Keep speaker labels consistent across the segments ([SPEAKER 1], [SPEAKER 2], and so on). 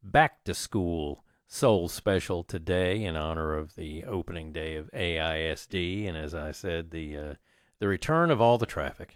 [SPEAKER 1] back to school soul special today in honor of the opening day of AISD, and as I said, the return of all the traffic.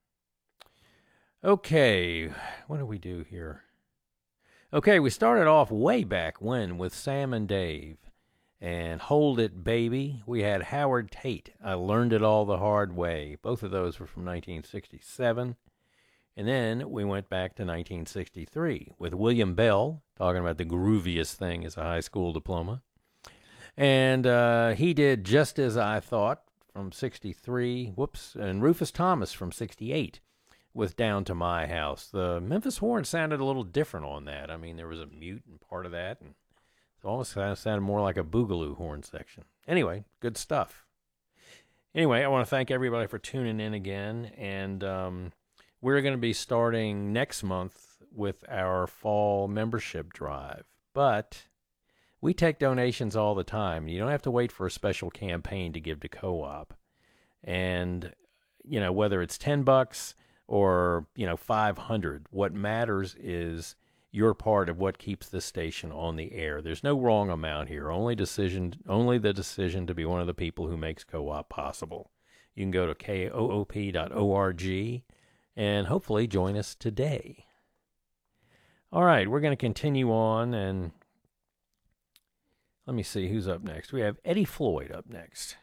[SPEAKER 1] Okay, what do we do here? Okay, we started off way back when with Sam and Dave and Hold It Baby. We had Howard Tate, I Learned It All the Hard Way. Both of those were from 1967. And then we went back to 1963 with William Bell, talking about the grooviest thing as a high school diploma. And he did Just As I Thought from 63. And Rufus Thomas from 68 with Down to My House. The Memphis horn sounded a little different on that. I mean, there was a mute in part of that, and it almost sounded more like a boogaloo horn section. Anyway, good stuff. Anyway, I want to thank everybody for tuning in again, and we're going to be starting next month with our fall membership drive. But we take donations all the time. You don't have to wait for a special campaign to give to Co-op. And, you know, whether it's $10 or, 500, what matters is you're part of what keeps this station on the air. There's no wrong amount here. Only the decision to be one of the people who makes Co-op possible. You can go to koop.org and hopefully join us today. All right, we're going to continue on, and let me see who's up next. We have Eddie Floyd up next.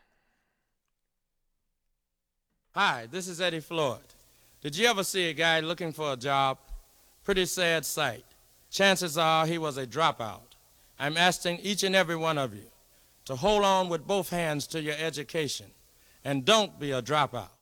[SPEAKER 2] Hi, this is Eddie Floyd. Did you ever see a guy looking for a job? Pretty sad sight. Chances are he was a dropout. I'm asking each and every one of you to hold on with both hands to your education and don't be a dropout.